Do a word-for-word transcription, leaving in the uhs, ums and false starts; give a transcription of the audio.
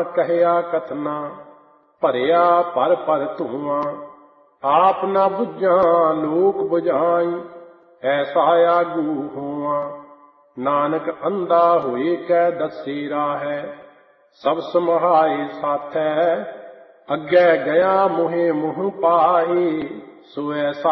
ਕਹਿਆ ਕਥਨਾ, ਭਰਿਆ ਪਰ ਪਰ ਧੂਆਂ। ਆਪ ਨਾ ਬੁਝਾਂ ਲੋਕ ਬੁਝਾਈ, ਐਸਾ ਆਗੂ ਹੋਵਾਂ। ਨਾਨਕ ਅੰਧਾ ਹੋਏ ਕੈ ਦੱਸੇ ਰਾਹੈ, ਸਭ ਸਮਹਾਏ ਸਾਥੈ। ਅੱਗੇ ਗਿਆ ਮੁਹੇ ਮੁਹ ਪਾਏ, ਸੋ ਐਸਾ